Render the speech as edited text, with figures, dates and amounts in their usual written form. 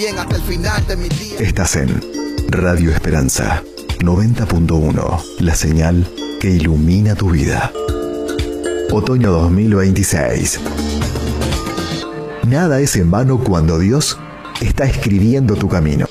bien hasta el final de mi día. Estás en Radio Esperanza 90.1, la señal que ilumina tu vida. Otoño 2026. Nada es en vano cuando Dios está escribiendo tu camino.